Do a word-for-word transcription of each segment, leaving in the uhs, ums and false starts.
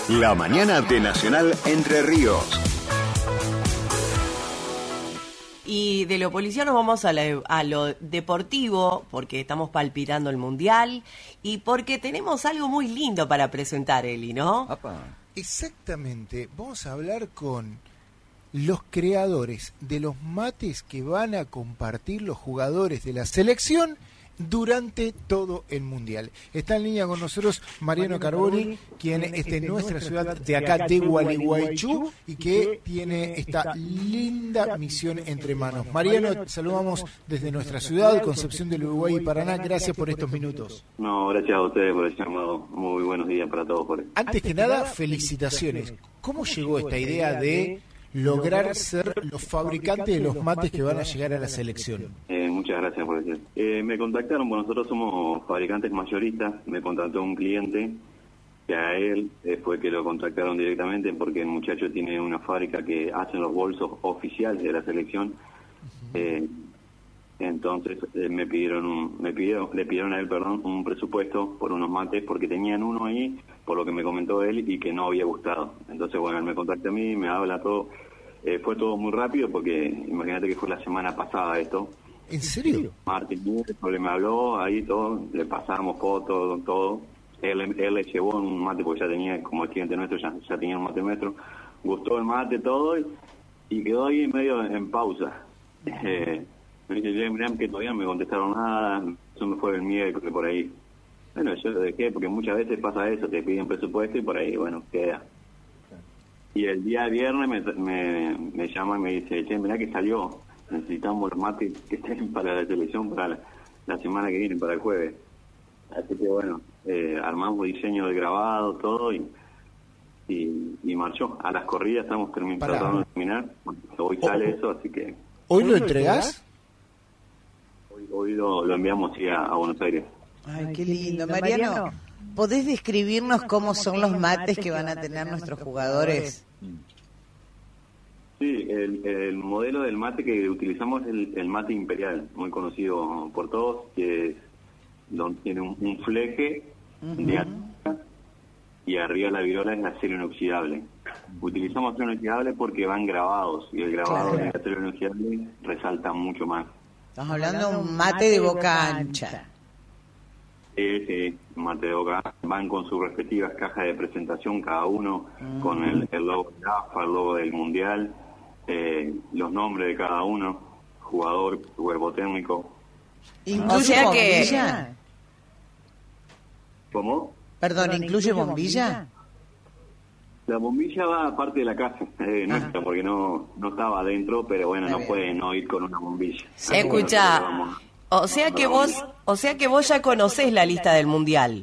La mañana de Nacional Entre Ríos. Y de lo policial nos vamos a, la, a lo deportivo, porque estamos palpitando el Mundial y porque tenemos algo muy lindo para presentar, Eli, ¿no? Apa. Exactamente. Vamos a hablar con los creadores de los mates que van a compartir los jugadores de la selección durante todo el Mundial. Está en línea con nosotros Mariano Carboni, quien es de nuestra ciudad de acá de Gualeguaychú y que tiene esta linda misión entre manos. Mariano, saludamos desde nuestra ciudad, Concepción del Uruguay y Paraná. Gracias por estos minutos. No, gracias a ustedes por el llamado. Muy buenos días para todos. Por Antes que nada, felicitaciones. ¿Cómo llegó esta idea de lograr ser los fabricantes de los mates que van a llegar a la selección? Eh, muchas gracias por decir. Eh, me contactaron, pues nosotros somos fabricantes mayoristas. Me contactó un cliente que a él eh, fue que lo contactaron directamente porque el muchacho tiene una fábrica que hacen los bolsos oficiales de la selección. Uh-huh. eh, entonces eh, me pidieron un, me pidieron, le pidieron a él, perdón, un presupuesto por unos mates porque tenían uno ahí, por lo que me comentó él, y que no había gustado. Entonces, bueno, él me contacta a mí, me habla todo. Eh, fue todo muy rápido porque imagínate que fue la semana pasada esto. ¿En serio? Martín miércoles me habló, ahí todo, le pasamos fotos, todo. Él, él le llevó un mate porque ya tenía, como el cliente nuestro, ya, ya tenía un mate nuestro. Gustó el mate, todo, y, y quedó ahí medio en pausa. Eh, me dice, mirá, que todavía no me contestaron nada, eso me fue el miércoles por ahí. Bueno, yo lo dejé porque muchas veces pasa eso, te piden presupuesto y por ahí, bueno, queda. Y el día viernes me, me, me llama y me dice, che, mirá que salió, necesitamos los mates que estén para la televisión para la, la semana que viene, para el jueves. Así que bueno, eh, armamos diseño de grabado, todo, y, y, y marchó. A las corridas estamos termin- tratando de terminar, hoy sale oh, eso, así que... ¿Hoy lo entregás? Hoy, hoy lo, lo enviamos sí, a, a Buenos Aires. Ay, qué lindo. Mariano, ¿podés describirnos cómo son los mates que van a tener nuestros jugadores? Sí, el, el modelo del mate que utilizamos es el, el mate imperial, muy conocido por todos, que es, donde tiene un, un fleje uh-huh. de alta y arriba la virola es acero inoxidable. Utilizamos acero inoxidable porque van grabados y el grabado claro. de acero inoxidable resalta mucho más. Estamos hablando de un mate de boca ancha. Ese mate de boca van con sus respectivas cajas de presentación, cada uno mm. con el, el logo de A F A, el logo del Mundial, eh, los nombres de cada uno, jugador, cuerpo técnico. ¿Incluye bombilla? ¿Cómo? Perdón, ¿incluye bombilla? La bombilla va aparte de la casa, eh, no está, porque no no estaba adentro, pero bueno, no puede no ir con una bombilla. Escucha, o sea que vos, o sea que vos ya conocés la lista del Mundial.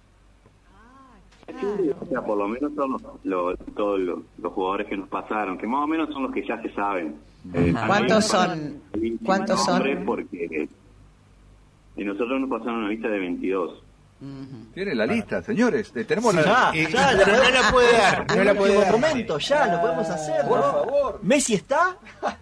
Sí, o sea, por lo menos son los, los, todos los, los jugadores que nos pasaron, que más o menos son los que ya se saben. Eh, ¿Cuántos son? ¿Cuántos son? Porque y nosotros nos pasaron una lista de veintidós. Tiene la lista, señores. Tenemos sí, la... Ya, ya, ya, no la puede dar. No la puede dar. momento, ya, lo podemos hacer. Por ¿no? favor. ¿Messi está?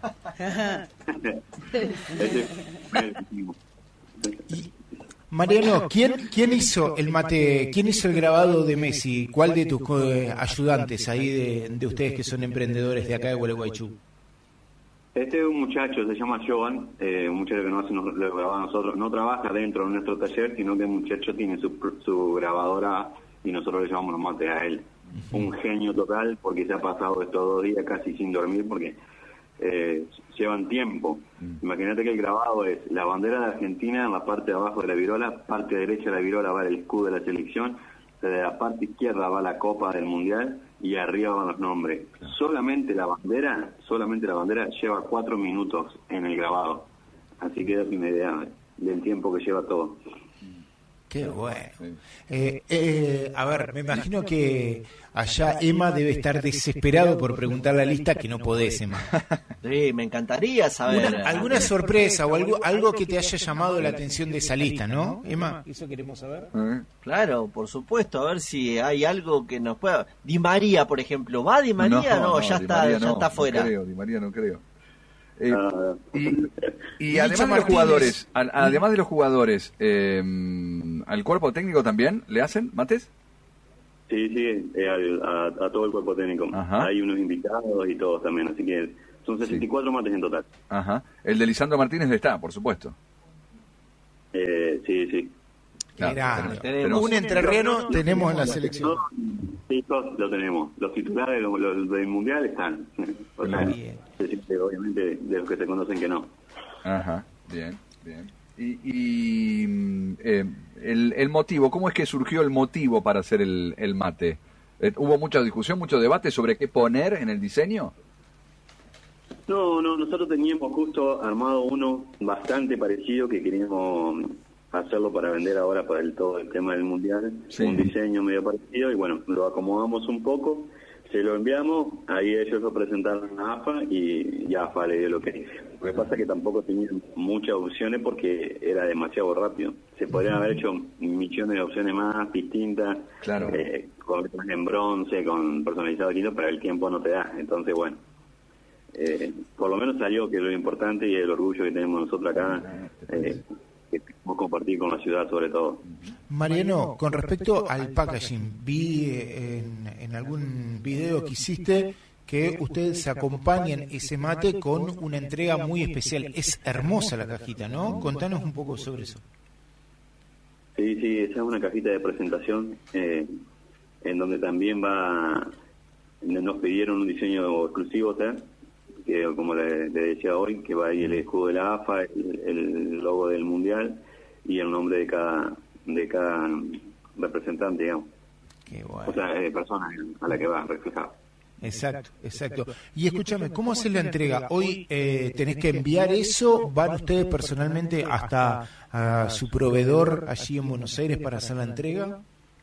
Mariano, ¿quién quién hizo el mate? ¿Quién hizo el grabado de Messi? ¿Cuál de tus eh, ayudantes ahí de, de ustedes que son emprendedores de acá de Gualeguaychú? Este es un muchacho, se llama Joan, eh, un muchacho que no hace nos, lo graba a nosotros, no trabaja dentro de nuestro taller, sino que el muchacho tiene su, su grabadora y nosotros le llevamos los mates a él. Uh-huh. Un genio total, porque se ha pasado estos dos días casi sin dormir, porque eh, llevan tiempo. Uh-huh. Imagínate que el grabado es la bandera de Argentina en la parte de abajo de la virola, parte derecha de la virola va el escudo de la selección, de la parte izquierda va la copa del mundial y arriba van los nombres. Claro. Solamente la bandera, solamente la bandera lleva cuatro minutos en el grabado. Así que es una idea del tiempo que lleva todo. Qué bueno. Eh, eh, a ver, me imagino que allá Emma debe estar desesperado por preguntar la lista, que no podés, Emma. Sí, me encantaría saber. Una, ¿Alguna sorpresa o algo algo que te haya llamado la atención de esa lista, no, Emma? Eso queremos saber. Claro, por supuesto, a ver si hay algo que nos pueda... Di María, por ejemplo, ¿va Di María? No, no, no ya Di está María ya no, está fuera. No creo, Di María no creo. Eh, uh, y, y además Licha de los Martínez. jugadores, a, además de los jugadores, eh, ¿al cuerpo técnico también le hacen mates? Sí, sí, eh, al- a, a todo el cuerpo técnico. Ajá. Hay unos invitados y todos también, así que son sesenta y cuatro mates en total. Ajá. El de Lisandro Martínez está, por supuesto. Eh, sí, sí. Claro, Grande. tenemos- Tenemos- Un entrerriano tenemos en la selección. Todos, sí, todos lo tenemos. Los titulares los, los del Mundial están. O sea, Bien. se siente, obviamente, de los que se conocen que no. Ajá, bien, bien. Y, y mm, eh, el, el motivo, ¿cómo es que surgió el motivo para hacer el, el mate? Eh, ¿Hubo mucha discusión, mucho debate sobre qué poner en el diseño? No, no, nosotros teníamos justo armado uno bastante parecido que queríamos hacerlo para vender ahora para el todo el tema del Mundial. Sí. Un diseño medio parecido y bueno, lo acomodamos un poco, se lo enviamos, ahí ellos lo presentaron a AFA y, y AFA le dio lo que Lo que pasa es que tampoco tenían muchas opciones porque era demasiado rápido. Se podrían haber hecho millones de opciones más distintas, Claro. eh, con letras en bronce, con personalizado distinto, pero el tiempo no te da. Entonces, bueno, eh, por lo menos salió, que es lo importante y el orgullo que tenemos nosotros acá, eh, que queremos compartir con la ciudad sobre todo. Mariano, con respecto al packaging, vi en, en algún video que hiciste que ustedes acompañan ese mate con una entrega muy especial. Es hermosa la cajita, ¿no? Contanos un poco sobre eso. Sí, sí, esa es una cajita de presentación eh, en donde también va, nos pidieron un diseño exclusivo, o sea, que como le, le decía hoy, que va ahí el escudo de la AFA, el, el logo del Mundial y el nombre de cada de cada representante, digamos. Qué bueno. O sea, eh, persona a la que va reflejado. Exacto, exacto. Y escúchame, ¿cómo haces la entrega? Hoy eh, tenés que enviar eso, ¿van ustedes personalmente hasta a su proveedor allí en Buenos Aires para hacer la entrega?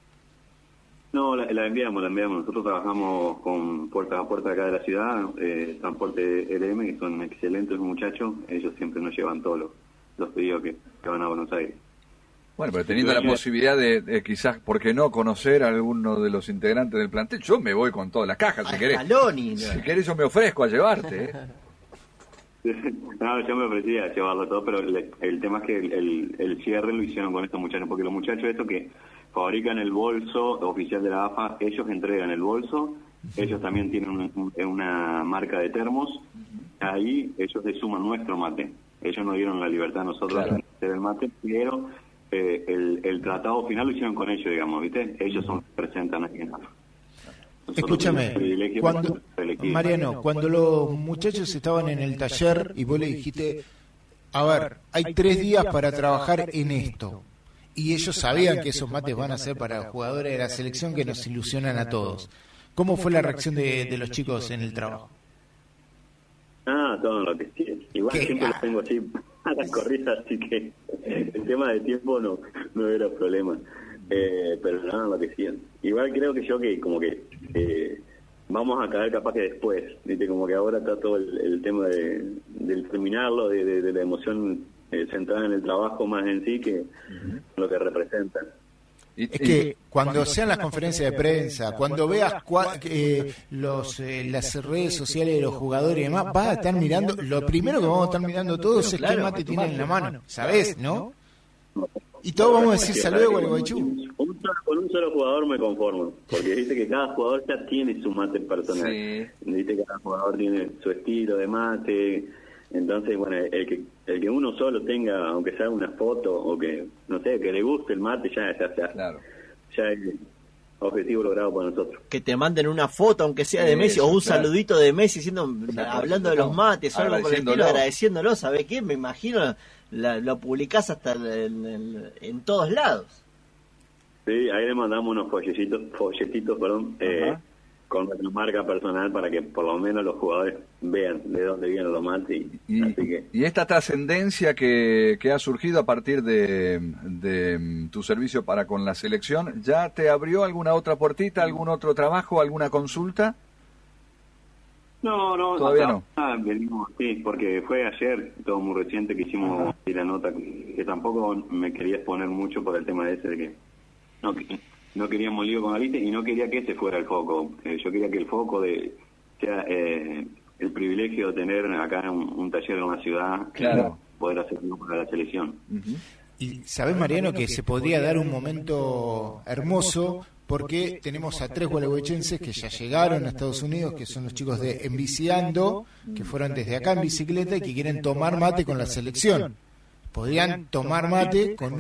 No, la, la enviamos, la enviamos. Nosotros trabajamos con puertas a puertas acá de la ciudad, eh, Transporte L M, que son excelentes muchachos. Ellos siempre nos llevan todos los, los pedidos que, que van a Buenos Aires. Bueno, pero teniendo la posibilidad de, de quizás, ¿por qué no conocer a alguno de los integrantes del plantel? Yo me voy con todas las cajas, si A querés. Scaloni. Si querés yo me ofrezco a llevarte. ¿eh? No, yo me ofrecía a llevarlo todo, pero el, el tema es que el, el, el cierre lo hicieron con estos muchachos, porque los muchachos estos que fabrican el bolso oficial de la AFA, ellos entregan el bolso, ellos también tienen un, una marca de termos, ahí ellos le suman nuestro mate, ellos nos dieron la libertad a nosotros Claro. de hacer el mate, pero eh, el, el tratado final lo hicieron con ellos, digamos, ¿viste? Ellos son los que presentan aquí en AFA. Nosotros Escúchame, tenemos el privilegio cuando, de elegir. Mariano, cuando los muchachos estaban en el taller y vos le dijiste, a ver, hay tres días para trabajar en esto, y ellos sabían que esos mates van a ser para jugadores de la selección que nos ilusionan a todos. ¿Cómo fue la reacción de, de los chicos en el trabajo? Ah, todo lo que sí. Igual ¿Qué? siempre los tengo así a la corrida, así que el tema de tiempo no, no era problema. Eh, pero nada, lo que sí. Igual creo que yo que como que eh, vamos a caer capaz que después, ¿viste? Como que ahora está todo el, el tema de, del terminarlo, de, de, de la emoción eh, centrada en el trabajo más en sí que uh-huh. lo que representan. Es que cuando sean las conferencias de prensa, cuando veas cua, eh, los eh, las redes sociales de los jugadores y demás, vas a estar mirando, lo primero que vamos a estar mirando todos es qué mate tienen en la mano, ¿sabés? ¿No? Y todos vamos a decir saludos a Gualeguaychú. Un solo, con un solo jugador me conformo, porque dice que cada jugador ya tiene su mate personal. Sí. Dice que cada jugador tiene su estilo de mate. Entonces, bueno, el que el que uno solo tenga, aunque sea una foto o que, no sé, que le guste el mate, ya, ya, ya, Claro. ya es objetivo logrado para nosotros. Que te manden una foto, aunque sea de Messi, Eso, o un claro. saludito de Messi, siendo, hablando de los mates, o algo por el estilo, Agradeciéndolo. agradeciéndolo, ¿sabés qué? Me imagino, la, lo publicás hasta en, en, en todos lados. Sí, ahí le mandamos unos folletitos, folletitos perdón, eh, con nuestra marca personal para que por lo menos los jugadores vean de dónde vienen los mates. Y, Y, así que, y esta trascendencia que, que ha surgido a partir de, de tu servicio para con la selección, ¿ya te abrió alguna otra puertita, algún otro trabajo, alguna consulta? No, no, Todavía hasta no. ahora venimos, sí, porque fue ayer, todo muy reciente, que hicimos y la nota, que tampoco me quería exponer mucho por el tema de ese, de que no, que no queríamos lío con Alice y no quería que ese fuera el foco. Eh, yo quería que el foco de sea eh, el privilegio de tener acá un, un taller en una ciudad, Claro. poder hacerlo para la selección. Uh-huh. Y sabés, Mariano, que se podría dar un momento hermoso porque tenemos a tres gualeguaychenses que ya llegaron a Estados Unidos, que son los chicos de Enviciando, que fueron desde acá en bicicleta y que quieren tomar mate con la selección. Podrían tomar mate con